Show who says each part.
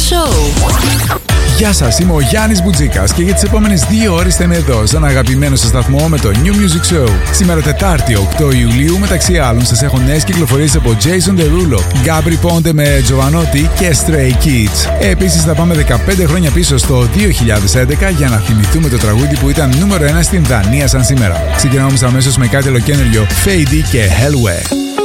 Speaker 1: Show.
Speaker 2: Γεια σας, είμαι ο Γιάννης Μπουτζίκας και για τις επόμενες 2 ώρες θα είμαι εδώ στον αγαπημένο σας σταθμό με το New Music Show. Σήμερα Τετάρτη, 8 Ιουλίου, μεταξύ άλλων σας έχω νέες κυκλοφορίες από Jason Derulo, Gabri Ponte με Giovanotti και Stray Kids. Επίσης θα πάμε 15 χρόνια πίσω στο 2011 για να θυμηθούμε το τραγούδι που ήταν νούμερο 1 στην Δανία σαν σήμερα. Ξεκινάμε όμως αμέσως με κάτι ολοκαίνουργιο, Fady και Hellway.